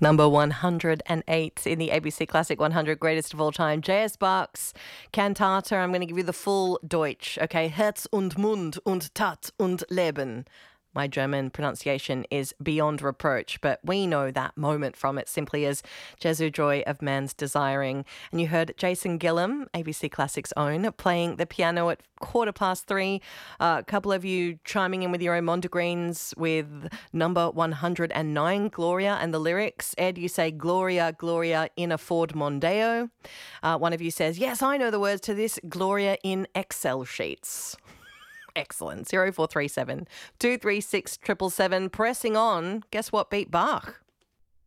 Number 108 in the ABC Classic 100 Greatest of All Time, J.S. Bach's Cantata. I'm going to give you the full Deutsch, okay? Herz und Mund und Tat und Leben. My German pronunciation is beyond reproach, but we know that moment from it simply as Jesu Joy of Man's Desiring. And you heard Jason Gillam, ABC Classic's own, playing the piano at 3:15. A couple of you chiming in with your own Mondegreens with number 109, Gloria, and the lyrics. Ed, you say Gloria, Gloria in a Ford Mondeo. One of you says, yes, I know the words to this, Gloria in Excel sheets. Excellent. 0437 236 777. Pressing on. Guess what beat Bach?